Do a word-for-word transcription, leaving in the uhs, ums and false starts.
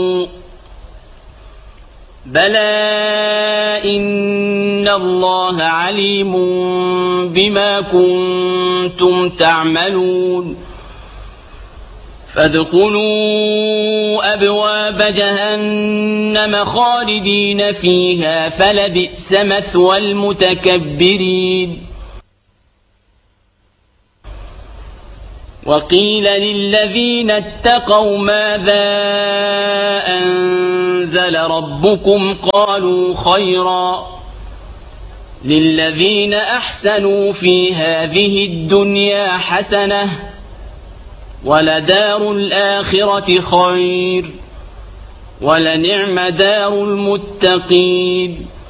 بلى إن الله عليم بما كنتم تعملون فادخلوا أبواب جهنم خالدين فيها فلبئس مثوى المتكبرين. وقيل للذين اتقوا ماذا أنزل ربكم قالوا خيرا للذين أحسنوا في هذه الدنيا حسنة ولدار الآخرة خير ولنعم دار المتقين.